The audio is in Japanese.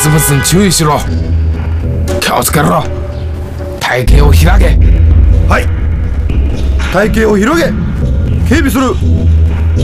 物に注意しろ。気をつけろ。体型を開け。 はい。体型を広げ、警備する。